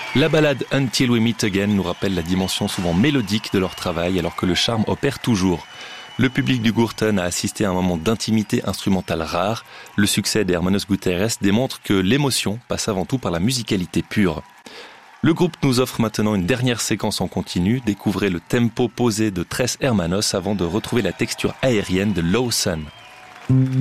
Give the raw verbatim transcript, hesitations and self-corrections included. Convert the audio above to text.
La ballade Until We Meet Again nous rappelle la dimension souvent mélodique de leur travail alors que le charme opère toujours. Le public du Gourton a assisté à un moment d'intimité instrumentale rare. Le succès d'Hermanos Guterres démontre que l'émotion passe avant tout par la musicalité pure. Le groupe nous offre maintenant une dernière séquence en continu. Découvrez le tempo posé de Tres Hermanos avant de retrouver la texture aérienne de Low Sun.